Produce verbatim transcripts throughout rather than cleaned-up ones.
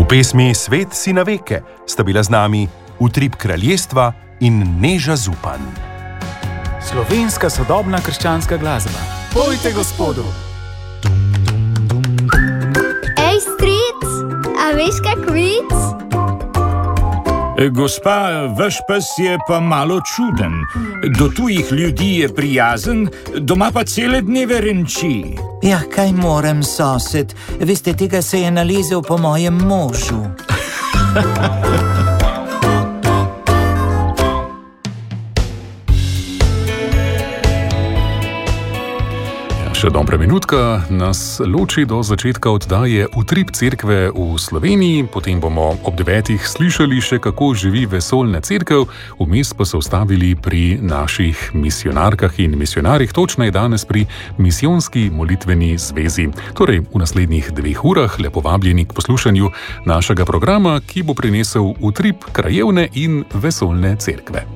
pesmi Svet si na veke sta bila z nami Utrip kraljestva in Neža Zupan. Slovenska sodobna krščanska glasba. Pojte Gospodu! Ej, stric, a veš kak vic? Gospa, vaš pes je pa malo čuden. Do tujih ljudi je prijazen, doma pa cele dneve renči. Ja, kaj morem, sosed? Veste, tega se je nalezel po mojem možu. Še dobra minutka nas loči do začetka oddaje Utrip cerkve v Sloveniji, potem bomo ob devetih slišali še, kako živi vesoljna cerkev, vmes pa se ustavili pri naših misionarkah in misionarjih, točno je danes pri Misijonski molitveni zvezi. Torej, v naslednjih dveh urah lepo vabljeni k poslušanju našega programa, ki bo prinesel utrip krajevne in vesoljne cerkve.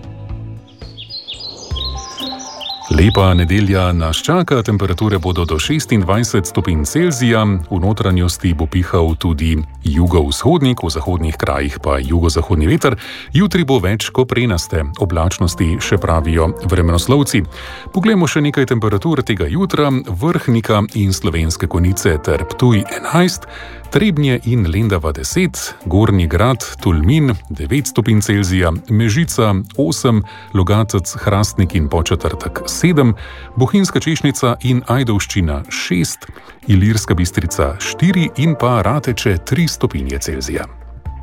Lepa nedelja nas čaka, temperature bodo do šestindvajset stopinj Celzija, v notranjosti bo pihal tudi jugovzhodnik, v zahodnih krajih pa jugozahodni veter, jutri bo več koprenaste oblačnosti, še pravijo vremenoslovci. Poglejmo še nekaj temperatur tega jutra, Vrhnika in Slovenske Konjice ter Ptuj enajst, Trebnje in Lendava deset, Gornji Grad, Tolmin devet stopinj Celzija, Mežica osem, Logatec, Hrastnik in Podčetrtek sedem, Bohinjska Češnica in Ajdovščina šest, Ilirska Bistrica štiri in pa Rateče tri stopinje Celzija.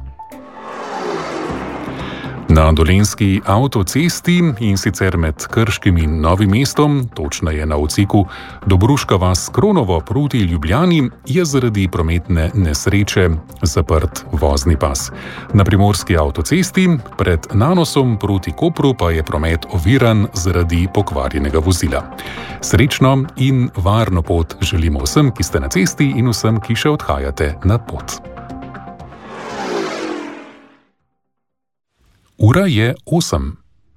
Na Dolenjski avtocesti in sicer med Krškim in Novim mestom, točneje na odseku Dobruška vas Kronovo proti Ljubljani, je zaradi prometne nesreče zaprt vozni pas. Na Primorski avtocesti pred Nanosom proti Kopru pa je promet oviran zaradi pokvarjenega vozila. Srečno in varno pot želimo vsem, ki ste na cesti in vsem, ki še odhajate na pot. Ura je osem.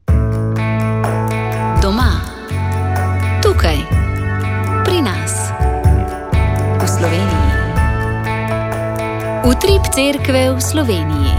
Doma. Tukaj. Pri nas. V Sloveniji. Utrip cerkve v Sloveniji.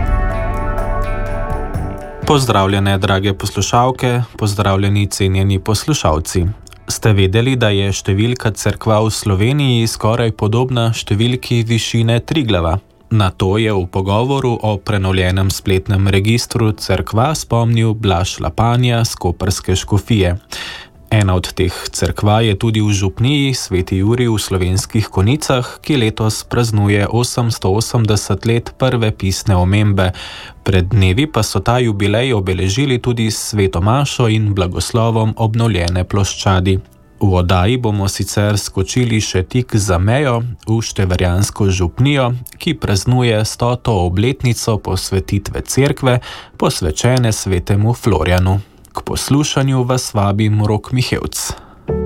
Pozdravljene, drage poslušalke, pozdravljeni, cenjeni poslušalci. Ste vedeli, da je številka cerkva v Sloveniji skoraj podobna številki višine Triglava? Na to je v pogovoru o prenovljenem spletnem registru cerkva spomnil Blaž Lapanja z koprske škofije. Ena od teh cerkva je tudi v župniji Sveti Jurij v Slovenskih Konjicah, ki letos praznuje osemsto osemdeset let prve pisne omembe. Pred dnevi pa so ta jubilej obeležili tudi s sveto mašo in blagoslovom obnovljene ploščadi. V oddaji bomo sicer skočili še tik za mejo v števerjansko župnijo, ki praznuje stoto obletnico posvetitve cerkve, posvečene svetemu Florjanu. K poslušanju vas vabim Rok Mihevc.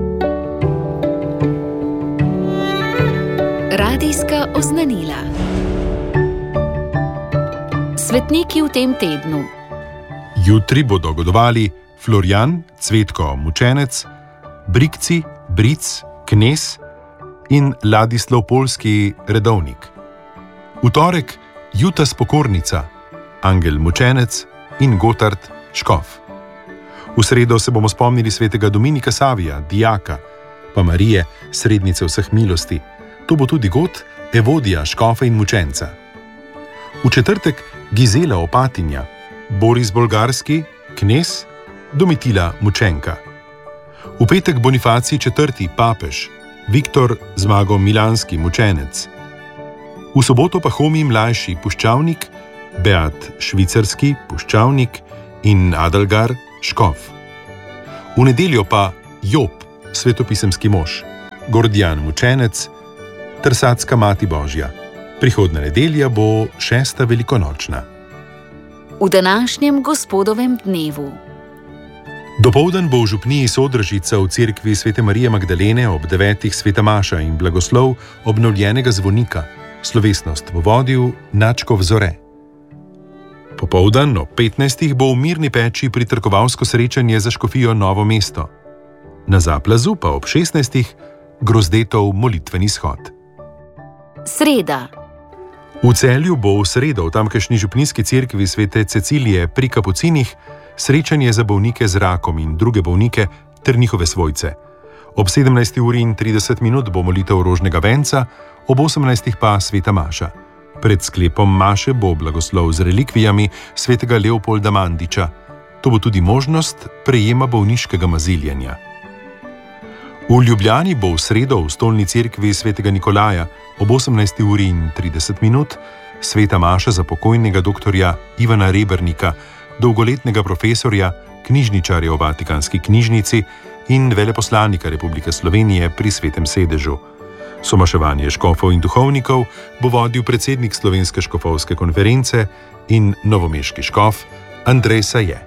Radijska oznanila. Svetniki v tem tednu. Jutri bodo godovali Florjan, Cvetko Mučenec, Brikci, Bric, Knez in Ladislav Polski redovnik. V torek Juta Spokornica, Angel Mučenec in Gotard Škof. V sredo se bomo spomnili svetega Dominika Savija, dijaka, pa Marije, srednice vseh milosti. To bo tudi God, Evodija, Škofa in Mučenca. V četrtek Gizela Opatinja, Boris Bolgarski, Knez, Domitila Mučenka. V petek Bonifacij četrti papež, Viktor Zmago Milanski mučenec. V soboto pa Homij mlajši puščavnik, Beat švicarski puščavnik in Adalgar škof. V nedeljo pa Job, svetopisemski mož, Gordijan mučenec, Trsatska mati Božja. Prihodnja nedelja bo šesta velikonočna. V današnjem Gospodovem dnevu. Dopoldan bo v župniji Sodražica v cerkvi Svete Marije Magdalene ob devetih sveta maša in blagoslov obnovljenega zvonika. Slovesnost bo vodil Načkov Zore. Popoldan ob petnajstih bo v Mirni peči pritrkovalsko srečanje za škofijo Novo mesto. Na Zaplazu pa ob šestnajstih Grozdetov molitveni shod. Sreda. V Celju bo v sredo v tamkajšnji župnijski cerkvi svete Cecilije pri Kapucinih srečanje za bolnike z rakom in druge bolnike ter njihove svojce. Ob sedemnajsti uri in trideset minut bo molitev rožnega venca, ob osemnajstih pa sveta maša. Pred sklepom maše bo blagoslov z relikvijami svetega Leopolda Mandiča. To bo tudi možnost prejema bolniškega maziljenja. V Ljubljani bo v sredo v stolni cerkvi svetega Nikolaja ob osemnajsti uri in trideset minut sveta maša za pokojnega doktorja Ivana Rebernika, dolgoletnega profesorja, knjižničarja v Vatikanski knjižnici in veleposlanika Republike Slovenije pri Svetem sedežu. Somaševanje škofov in duhovnikov bo vodil predsednik Slovenske škofovske konference in novomeški škof Andrej Saje.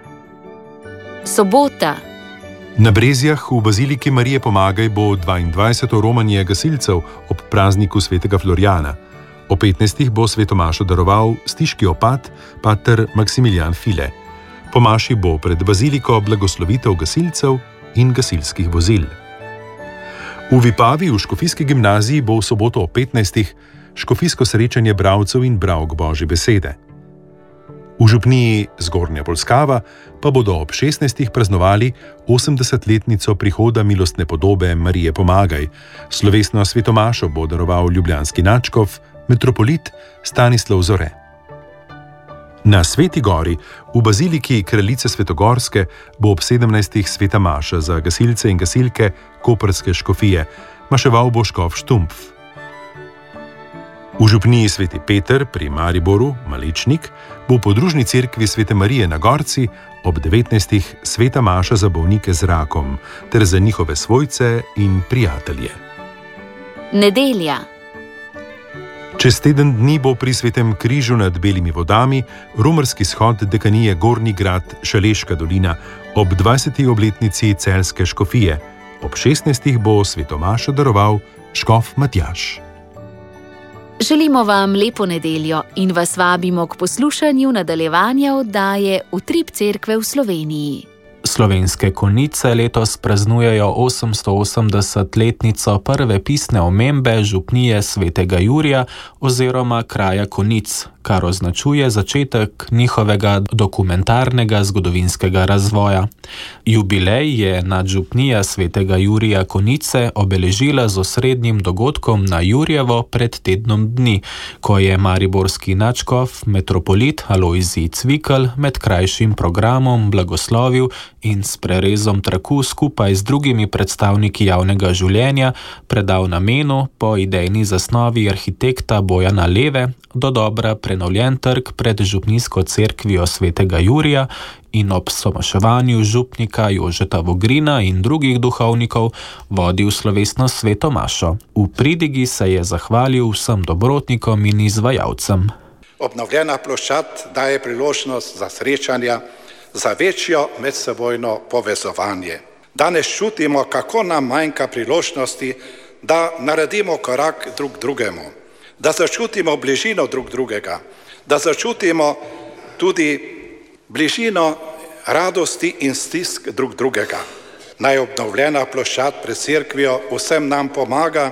Sobota. Na Brezjah v baziliki Marije Pomagaj bo dvaindvajseto romanje gasilcev ob prazniku svetega Florjana. O petnajstih bo sveto mašo daroval stiški opat pater Maksimilijan File. Po maši bo pred baziliko blagoslovitev gasilcev in gasilskih vozil. V Vipavi v škofijski gimnaziji bo v soboto o petnajstih škofijsko srečanje bralcev in bralk Božje besede. V župniji Zgornja Polskava pa bodo ob šestnajstih praznovali osemdesetletnico prihoda milostne podobe Marije Pomagaj. Slovesno svetomašo bo daroval ljubljanski nadškof, metropolit Stanislav Zore. Na Sveti gori v baziliki Kraljice Svetogorske bo ob sedemnajstih sveta maša za gasilce in gasilke koprske škofije. Maševal bo škof Štumpf. V župniji Sveti Peter pri Mariboru, Malečnik, bo v podružni cerkvi Svete Marije na Gorci ob devetnajstih sveta maša za bolnike z rakom ter za njihove svojce in prijatelje. Nedelja. Čez teden dni bo pri Svetem križu nad Belimi vodami romarski shod dekanije Gornji grad Šaleška dolina ob dvajseti obletnici Celjske škofije. Ob šestnajstih bo sveto mašo daroval škof Matjaž. Želimo vam lepo nedeljo in vas vabimo k poslušanju nadaljevanja oddaje Utrip cerkve v Sloveniji. Slovenske Konjice letos praznujejo osemstoosemdesetletnico prve pisne omembe župnije svetega Jurija oziroma kraja Konjic, kar označuje začetek njihovega dokumentarnega zgodovinskega razvoja. Jubilej je nadžupnija svetega Jurija Konjice obeležila z osrednjim dogodkom na Jurjevo pred tednom dni, ko je mariborski nadškof metropolit Alojzij Cvikl med krajšim programom blagoslovil in s prerezom traku skupaj z drugimi predstavniki javnega življenja predal namenu po idejni zasnovi arhitekta Bojana Leve dodobra prenovljen trg pred župnijsko cerkvijo svetega Jurija in ob somaševanju župnika Jožeta Vogrina in drugih duhovnikov vodil slovesno sveto mašo. V pridigi se je zahvalil vsem dobrotnikom in izvajalcem. Obnovljena ploščad daje priložnost za srečanja, za večjo medsebojno povezovanje. Danes čutimo, kako nam manjka priložnosti, da naredimo korak drug drugemu, da začutimo bližino drug drugega, da začutimo tudi bližino radosti in stisk drug drugega. Naj obnovljena ploščad pred cerkvijo vsem nam pomaga,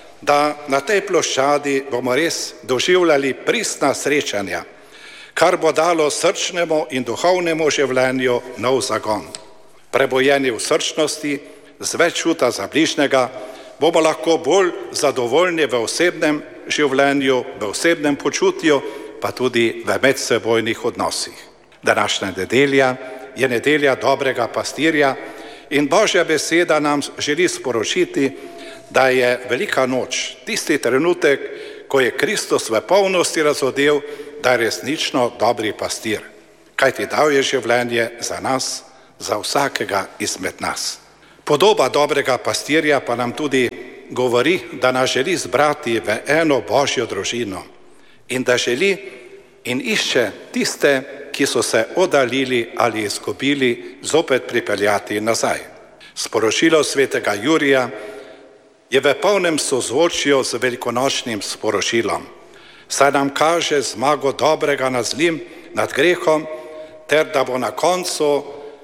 da na tej ploščadi bomo res doživljali pristna srečanja, kar bo dalo srčnemu in duhovnemu življenju nov zagon. Prebojeni v srčnosti, z več čuta za bližnjega, bomo lahko bolj zadovoljni v osebnem življenju, v osebnem počutju, pa tudi v medsebojnih odnosih. Današnja nedelja je nedelja dobrega pastirja in Božja beseda nam želi sporočiti, da je velika noč, tisti trenutek, ko je Kristus v polnosti razodel, da je resnično dobri pastir. Kajti dal je življenje za nas, za vsakega izmed nas. Podoba dobrega pastirja pa nam tudi govori, da nas želi zbrati v eno Božjo družino in da želi in išče tiste, ki so se oddaljili ali izgubili, zopet pripeljati nazaj. Sporočilo svetega Jurija je v polnem sozvočju z velikonočnim sporočilom, saj nam kaže zmago dobrega nad zlim, nad grehom, ter da bo na koncu,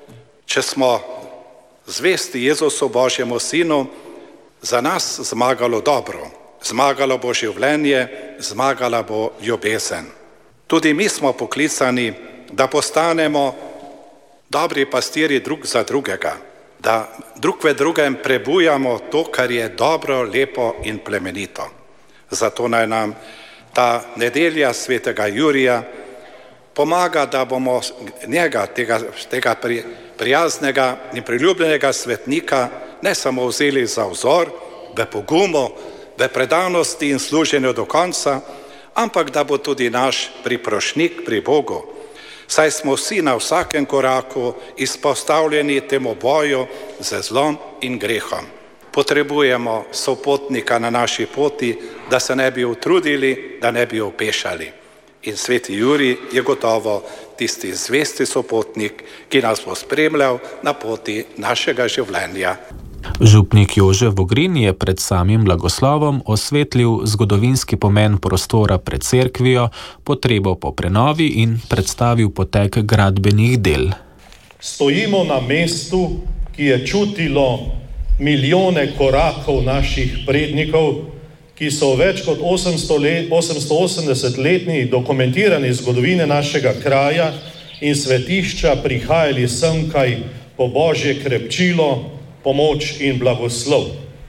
če smo zvesti Jezusu Božjemu Sinu, za nas zmagalo dobro, Zmagalo bo življenje, zmagala bo ljubezen. Tudi mi smo poklicani, da postanemo dobri pastirji drug za drugega, da drug v drugem prebujamo to, kar je dobro, lepo in plemenito. Zato naj nam ta nedelja svetega Jurija pomaga, da bomo njega, tega, tega prijaznega in priljubljenega svetnika, ne samo vzeli za vzor, v pogumu, v predanosti in služenju do konca, ampak da bo tudi naš priprošnik pri Bogu. Saj smo vsi na vsakem koraku izpostavljeni temu boju z zlom in grehom. Potrebujemo sopotnika na naši poti, da se ne bi utrudili, da ne bi opešali. In sveti Jurij je gotovo tisti zvesti sopotnik, ki nas bo spremljal na poti našega življenja. Župnik Jože Vogrin je pred samim blagoslovom osvetlil zgodovinski pomen prostora pred cerkvijo, potrebo po prenovi in predstavil potek gradbenih del. Stojimo na mestu, ki je čutilo milijone korakov naših prednikov, ki so več kot osemsto let, osemsto osemdesetletni dokumentirani zgodovine našega kraja in svetišča prihajali semkaj po božje krepčilo, pomoč in blagoslov.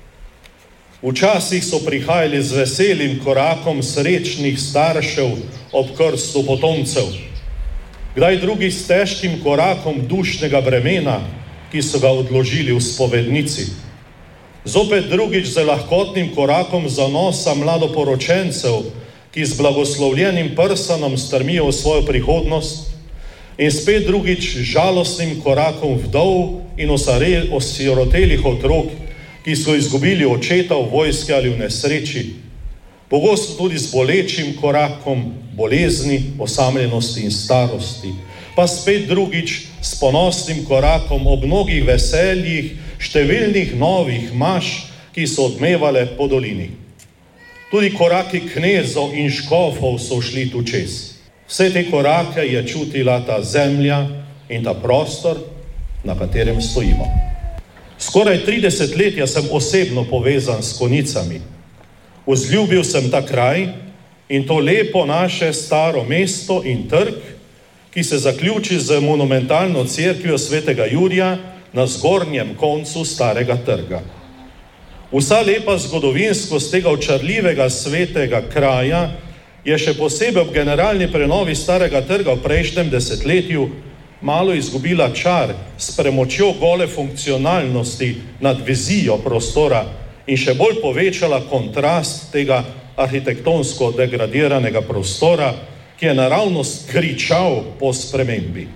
Včasih so prihajali z veselim korakom srečnih staršev ob krstu potomcev, kdaj drugi s težkim korakom dušnega bremena, ki so ga odložili v spovednici. Zopet drugič z lahkotnim korakom zanosa mladoporočencev, ki z blagoslovljenim prsanom strmijo v svojo prihodnost, in spet drugič žalostnim korakom vdov in osirotelih otrok, ki so izgubili očeta v vojski ali v nesreči, pogosto tudi z bolečim korakom bolezni, osamljenosti in starosti, pa spet drugič s ponosnim korakom ob mnogih veseljih, številnih novih maš, ki so odmevale po dolini. Tudi koraki knezov in škofov so šli tu čez. Vse te korake je čutila ta zemlja in ta prostor, na katerem stojimo. Skoraj tri desetletja sem osebno povezan s Konjicami. Vzljubil sem ta kraj in to lepo naše staro mesto in trg, ki se zaključi z monumentalno cerkvijo svetega Jurija na zgornjem koncu starega trga. Vsa lepa zgodovinskost tega očarljivega svetega kraja je še posebej ob generalni prenovi starega trga v prejšnjem desetletju malo izgubila čar s premočjo gole funkcionalnosti nad vizijo prostora in še bolj povečala kontrast tega arhitektonsko degradiranega prostora, ki je naravnost kričal po spremembi.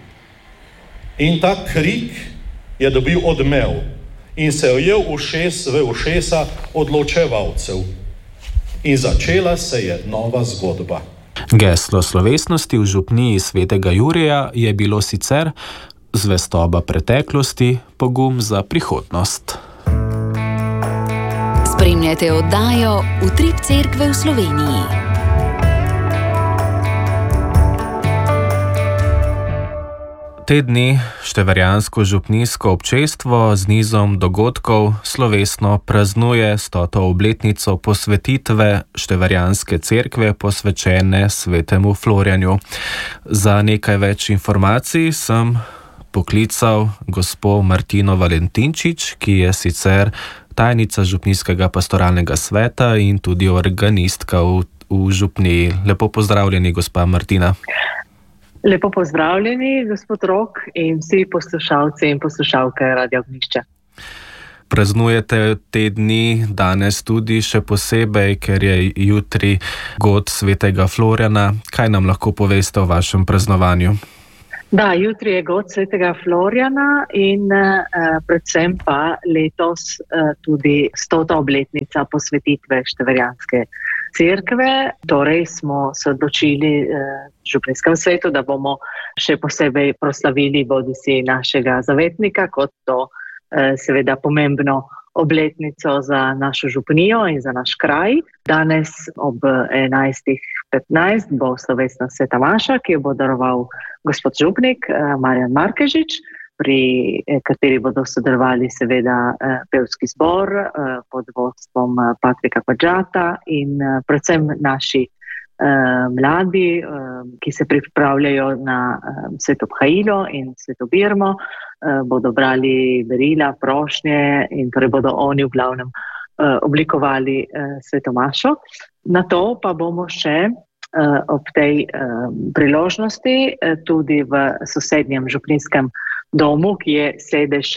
In ta krik je dobil odmev in se ujel ušes v ušesa odločevalcev. In začela se je nova zgodba. Geslo slovesnosti v župniji svetega Jurija je bilo sicer zvestoba preteklosti, pogum za prihodnost. Spremljate oddajo Utrip cerkve v Sloveniji. Te dni števerjansko župnijsko občestvo z nizom dogodkov slovesno praznuje stoto obletnico posvetitve števerjanske cerkve posvečene svetemu Florjanu. Za nekaj več informacij sem poklical gospo Martino Valentinčič, ki je sicer tajnica župnijskega pastoralnega sveta in tudi organistka v, v župniji. Lepo pozdravljeni, gospa Martina. Lepo pozdravljeni, gospod Rok in vsi poslušalci in poslušalke Radio Ognjišče. Praznujete te dni danes tudi še posebej, ker je jutri god svetega Florjana. Kaj nam lahko poveste o vašem praznovanju? Da, jutri je god svetega Florjana in uh, predvsem pa letos uh, tudi stota obletnica posvetitve števerjanske cerkve. Torej smo se odločili v eh, župnijskem svetu, da bomo še posebej proslavili bodisi našega zavetnika, kot to eh, seveda pomembno obletnico za našo župnijo in za naš kraj. Danes ob enajst petnajst bo slovesna sveta maša, ki jo bo daroval gospod župnik eh, Marjan Markežič. pri kateri bodo sodelovali seveda pevski zbor pod vodstvom Patrika Quadžata in predvsem naši mladi, ki se pripravljajo na Sveto Bhailo in Sveto Birmo, bodo brali berila, prošnje in torej bodo oni v glavnem oblikovali Sveto mašo. Na to pa bomo še ob tej priložnosti tudi v sosednjem župninskem domu, ki je sedež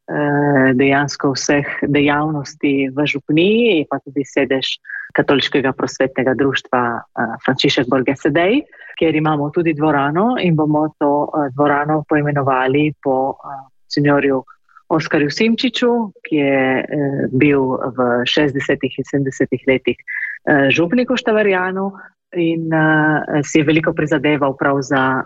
dejansko vseh dejavnosti v župniji, pa tudi sedež Katoliškega prosvetnega društva Frančišek Borges Sedej, kjer imamo tudi dvorano in bomo to dvorano poimenovali po seniorju Oskarju Simčiču, ki je bil v šestdesetih in sedemdesetih letih župnik v Štavarjanu in si je veliko prizadeval prav za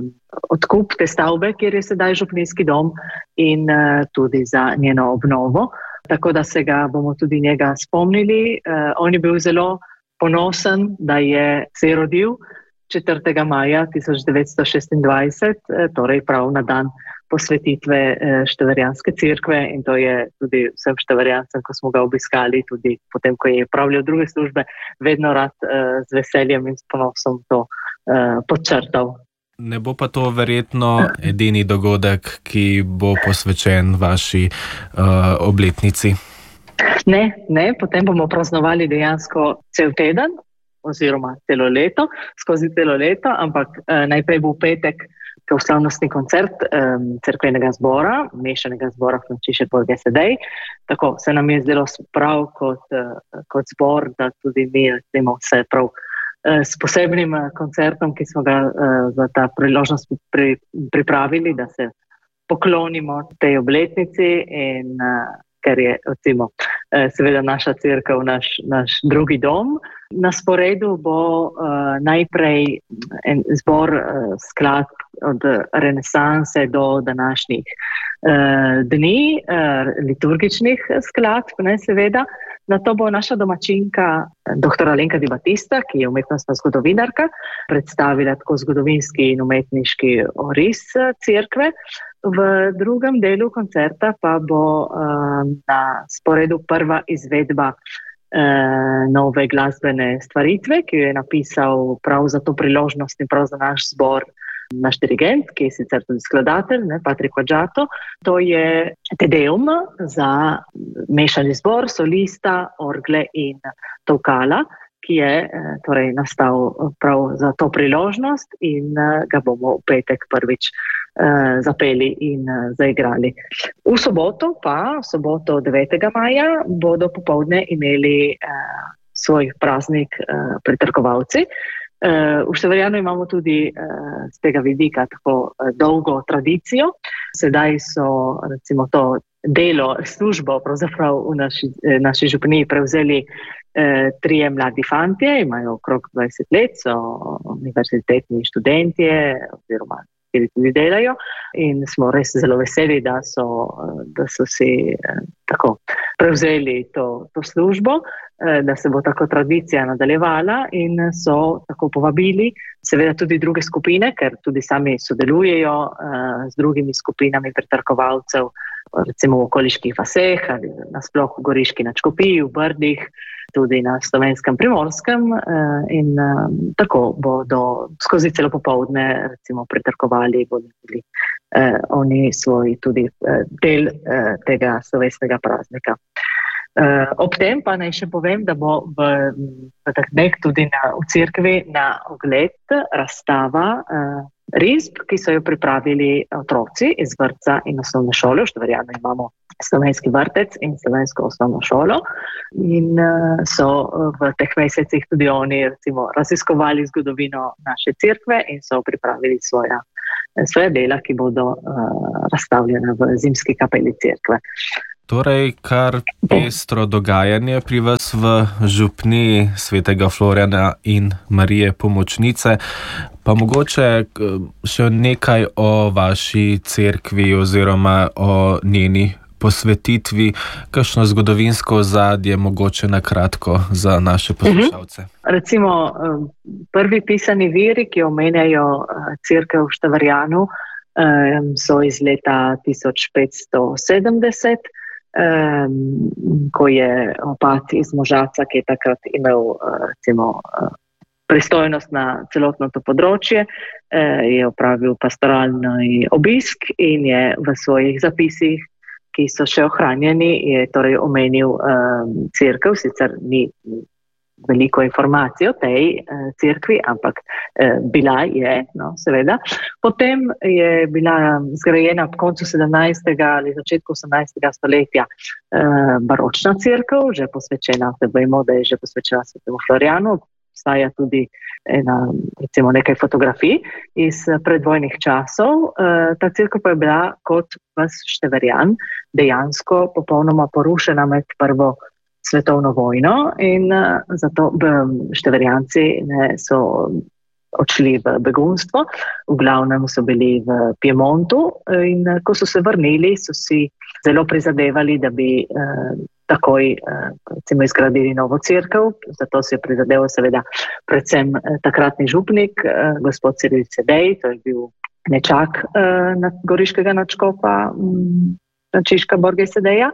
odkup te stavbe, kjer je sedaj župninski dom in tudi za njeno obnovo. Tako da se ga bomo tudi njega spomnili. On je bil zelo ponosen, da je se rodil četrtega maja tisoč devetsto šestindvajset, torej prav na dan posvetitve Štavarjanske cerkve in to je tudi vsem Štavarjancem, ko smo ga obiskali, tudi potem, ko je pravljal druge službe, vedno rad z veseljem in s ponosom to podčrtal. Ne bo pa to verjetno edini dogodek, ki bo posvečen vaši uh, obletnici? Ne, ne, potem bomo praznovali dejansko cel teden oziroma celo leto, skozi celo leto, ampak uh, najprej bo v petek slavnostni koncert um, cerkvenega zbora, mešanega zbora Frančišek Borges Sedej. Tako se nam je zdelo prav kot, uh, kot zbor, da tudi mi recimo vse prav s posebnim koncertom, ki smo ga uh, za ta priložnost pri, pripravili, da se poklonimo tej obletnici in uh, ker je recimo, uh, seveda naša cerkev naš, naš drugi dom. Na sporedu bo uh, najprej en zbor uh, skladb od renesanse do današnjih uh, dni, uh, liturgičnih skladb, ne seveda. Na to bo naša domačinka doktor Alenka Di Battista, ki je umetnostna zgodovinarka, predstavila tako zgodovinski in umetniški oris cerkve. V drugem delu koncerta pa bo uh, na sporedu prva izvedba uh, nove glasbene stvaritve, ki jo je napisal prav za to priložnost in prav za naš zbor naš dirigent, ki je sicer tudi skladatelj, ne, Patrik Quadžato. To je Te Deum za mešani zbor, solista, orgle in tolkala, ki je torej nastal prav za to priložnost in ga bomo v petek prvič uh, zapeli in uh, zaigrali. V soboto pa, v soboto devetega maja, bodo popoldne imeli uh, svoj praznik uh, pritrkovalci. Uh, v Štavarjanu imamo tudi uh, z tega vidika tako uh, dolgo tradicijo. Sedaj so recimo to delo, službo pravzaprav v naši, eh, naši župniji prevzeli eh, trije mladi fantje, imajo okrog dvajset let, so univerzitetni študentje oziroma ki tudi delajo in smo res zelo veseli, da so, da so si eh, tako prevzeli to, to službo, eh, da se bo tako tradicija nadaljevala in so tako povabili seveda tudi druge skupine, ker tudi sami sodelujejo eh, z drugimi skupinami pritrkovalcev, recimo v okoliških vaseh ali nasploh v Goriški nadškofiji, v Brdih, tudi na Slovenskem Primorskem in um, tako bodo skozi celo popoldne recimo pritrkovali, bodo bili eh, oni svoj tudi eh, del eh, tega slovesnega praznika. Eh, ob tem pa naj še povem, da bo v, v teh dneh tudi na, v cerkvi na ogled razstava eh, risb, ki so jo pripravili otroci iz vrtca in osnovne šole. V Štavarjanu imamo slovenski vrtec in slovensko osnovno šolo in uh, so v teh mesecih tudi oni recimo raziskovali zgodovino naše cerkve in so pripravili svoja, svoja dela, ki bodo uh, razstavljena v zimski kapeli cerkve. Torej, kar pestro dogajanje pri vas v župniji svetega Florjana in Marije Pomočnice. Pa mogoče še nekaj o vaši cerkvi oziroma o njeni posvetitvi, kakšno zgodovinsko ozadje mogoče na kratko za naše poslušalce. Uh-huh. Recimo, prvi pisani viri, ki omenjajo cerkev v Štavarjanu, um, so iz leta tisoč petsto sedemdeset, um, ko je opat iz Možaca, ki je takrat imel uh, recimo, uh, pristojnost na celotno to področje, uh, je opravil pastoralni obisk in je v svojih zapisih, ki so še ohranjeni, je torej omenil um, cerkev, sicer ni veliko informacij o tej uh, cerkvi, ampak uh, bila je, no, seveda. Potem je bila zgrajena v koncu sedemnajstega ali začetku osemnajstega stoletja uh, baročna cerkev, že posvečena, se vemo, da je že posvečena svetemu Florjanu. Obstaja tudi ena, recimo, nekaj fotografij iz predvojnih časov. Uh, ta cerkev pa je bila kot vas Števerjan dejansko popolnoma porušena med prvo svetovno vojno in uh, zato Števerjanci ne, so odšli v begunstvo, v glavnem so bili v Piemontu in uh, ko so se vrnili, so si zelo prizadevali, da bi uh, takoj uh, recimo izgradili novo cerkev, zato se je prizadeval seveda predvsem uh, takratni župnik, uh, gospod Ciril Cedej, to je bil nečak uh, nad goriškega nadškofa um, Frančiška Borge Cedeja.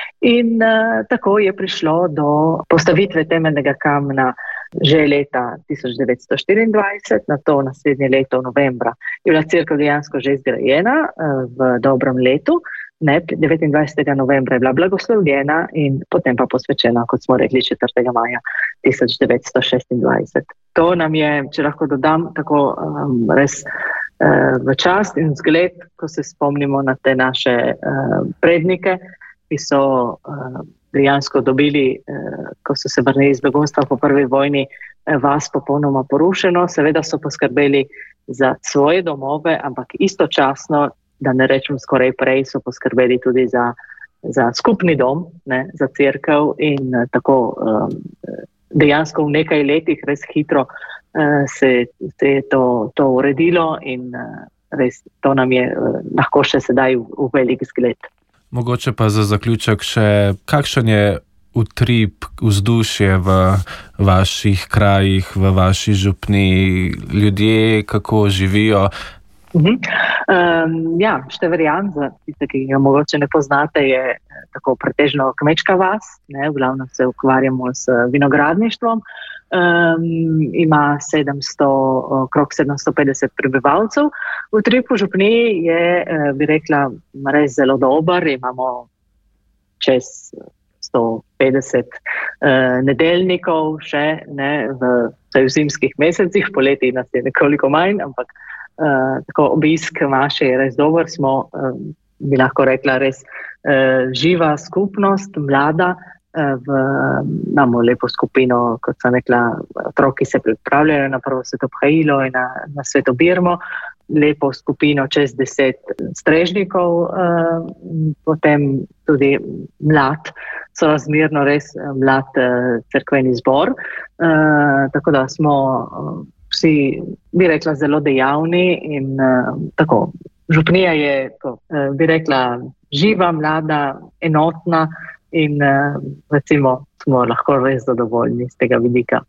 In uh, tako je prišlo do postavitve temeljnega kamna že leta tisoč devetsto štiriindvajset, na to naslednje leto novembra je bila cerkev dejansko že izgrajena uh, v dobrem letu, ne, devetindvajsetega novembra je bila blagoslovljena in potem pa posvečena, kot smo rekli, četrtega maja tisoč devetsto šestindvajset. To nam je, če lahko dodam, tako um, res uh, v čast in zgled, ko se spomnimo na te naše uh, prednike, ki so uh, dejansko dobili, uh, ko so se vrnili iz begunstva po prvi vojni, uh, vas popolnoma porušeno. Seveda so poskrbeli za svoje domove, ampak istočasno, da ne rečem skoraj prej, so poskrbeli tudi za, za skupni dom, ne, za cerkev in uh, tako um, dejansko v nekaj letih res hitro uh, se, se je to, to uredilo in uh, res to nam je uh, lahko še sedaj v, v velik zgled. Mogoče pa za zaključek še, kakšen je utrip, vzdušje v vaših krajih, v vaši župni, ljudje, kako živijo? Uh-huh. Um, ja, Števerjan, za tiste, ki ga mogoče ne poznate, je tako pretežno kmečka vas, ne, v glavnem se ukvarjamo s vinogradništvom. Um, ima sedemsto, okrog sedemsto petdeset prebivalcev. V utripu župniji je, bi rekla, res zelo dober, imamo čez sto petdeset uh, nedeljnikov še, ne, v, v zimskih mesecih, poleti nas je nekoliko manj, ampak Uh, tako obisk vaše je res dober, smo, uh, bi lahko rekla, res uh, živa skupnost, mlada, uh, v, imamo lepo skupino, kot sem rekla, otroki se pripravljajo na prvo sveto obhajilo in na, na sveto birmo, lepo skupino čez deset strežnikov, uh, potem tudi mlad, so razmerno res mlad uh, cerkveni zbor, uh, tako da smo uh, vsi, bi rekla, zelo dejavni in uh, tako. Župnija je, to, uh, bi rekla, živa, mlada, enotna in uh, recimo smo lahko res zadovoljni z tega vidika.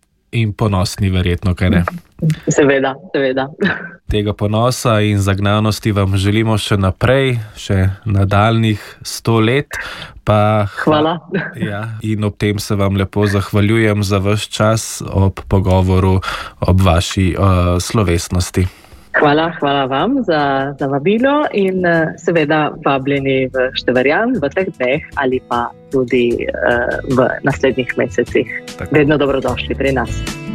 In ponosni verjetno, kaj ne? Seveda, seveda. Tega ponosa in zagnanosti vam želimo še naprej, še nadaljnih sto let. Pa, hvala. Ja, in ob tem se vam lepo zahvaljujem za vaš čas ob pogovoru ob vaši uh, slovesnosti. Hvala, hvala vam za, za vabilo in uh, seveda vabljeni v Števerjan v teh dneh ali pa tudi uh, v naslednjih mesecih. Tako. Vedno dobrodošli pri nas.